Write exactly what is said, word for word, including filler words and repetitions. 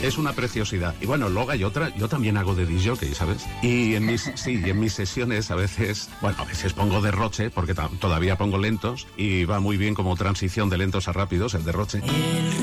Es una preciosidad. Y bueno, luego hay otra, yo también hago de disc jockey, ¿sabes? Y en mis, sí, y en mis sesiones a veces, bueno, a veces pongo derroche, porque t- todavía pongo lentos, y va muy bien como transición de lentos a rápidos, el derroche. El